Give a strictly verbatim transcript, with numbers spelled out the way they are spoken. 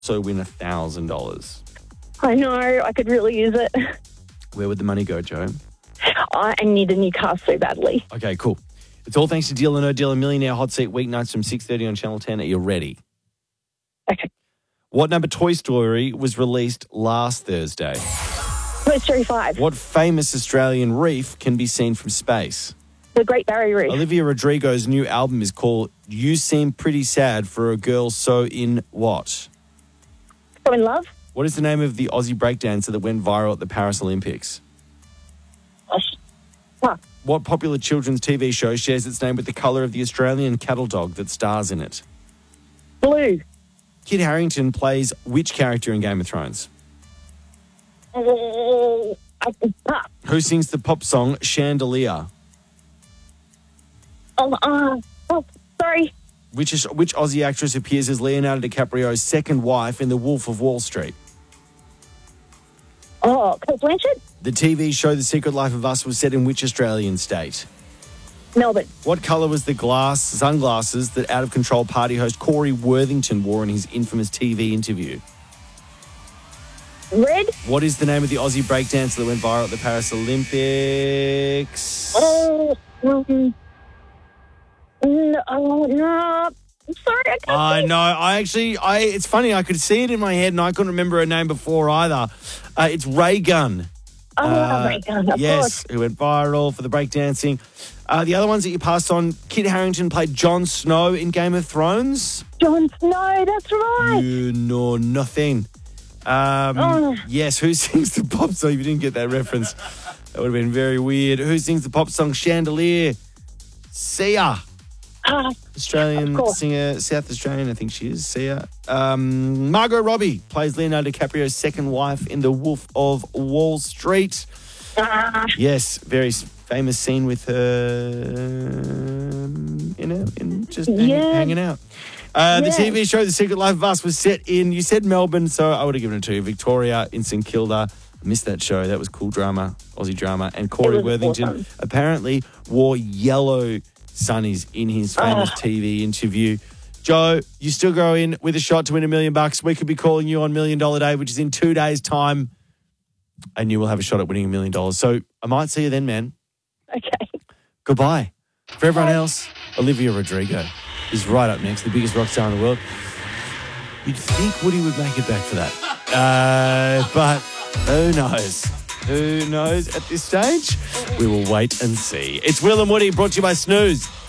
also win one thousand dollars. I know. I could really use it. Where would the money go, Joe? I need a new car so badly. Okay, cool. It's all thanks to Deal or No Deal, a Millionaire Hot Seat weeknights from six thirty on Channel ten. Are you ready? Okay. What number Toy Story was released last Thursday? Toy Story five. What famous Australian reef can be seen from space? The Great Barrier Reef. Olivia Rodrigo's new album is called You Seem Pretty Sad for a Girl So In What? So in love? What is the name of the Aussie breakdancer that went viral at the Paris Olympics? Huh. What popular children's T V show shares its name with the colour of the Australian cattle dog that stars in it? Blue. Kit Harington plays which character in Game of Thrones? Oh, I, ah. Who sings the pop song Chandelier? Oh, uh, oh, sorry. Which is, which Aussie actress appears as Leonardo DiCaprio's second wife in The Wolf of Wall Street? Oh, Kate Blanchett? The T V show The Secret Life of Us was set in which Australian state? Melbourne. What colour was the glass sunglasses that out-of-control party host Corey Worthington wore in his infamous T V interview? Red. What is the name of the Aussie breakdancer that went viral at the Paris Olympics? Oh, um, no, oh, no. I'm sorry, I can't I think. know. I actually, I. It's funny. I could see it in my head, and I couldn't remember her name before either. Uh, it's Ray Gunn. Oh, Uh, my God, of yes, course. who went viral for the breakdancing. Uh, the other ones that you passed on, Kit Harington played Jon Snow in Game of Thrones. Jon Snow, that's right. You know nothing. Um, Oh. Yes, who sings the pop song? If you didn't get that reference, that would have been very weird. Who sings the pop song Chandelier? Sia. Ah, Australian Of course. singer, South Australian, I think she is, Sia. Um, Margot Robbie plays Leonardo DiCaprio's second wife in The Wolf of Wall Street. ah, Yes, very s- famous scene with her um, in, a, in just hang- Yeah. hanging out. Uh, The Yeah. T V show The Secret Life of Us was set in, you said Melbourne, so I would have given it to you, Victoria in St Kilda. I missed that show. That was cool drama, Aussie drama. And Corey was Worthington awesome. apparently wore yellow sunnies in his famous Oh. T V interview. Joe, you still go in with a shot to win a million bucks. We could be calling you on Million Dollar Day, which is in two days' time, and you will have a shot at winning a million dollars. So I might see you then, man. okay. Goodbye. For everyone else, Olivia Rodrigo is right up next, the biggest rock star in the world. You'd think Woody would make it back for that. Uh, but who knows? Who knows at this stage? We will wait and see. It's Will and Woody, brought to you by Snooze.